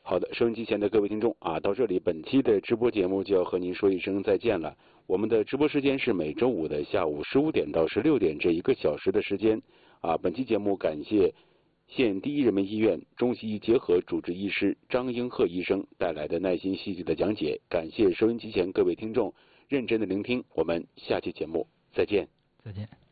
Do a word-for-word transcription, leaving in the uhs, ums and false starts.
好的，收音机前的各位听众啊，到这里本期的直播节目就要和您说一声再见了。我们的直播时间是每周五的下午十五点到十六点这一个小时的时间啊。本期节目感谢县第一人民医院中西医结合主治医师张英鹤医生带来的耐心细致的讲解，感谢收音机前各位听众认真的聆听，我们下期节目再见。 再见。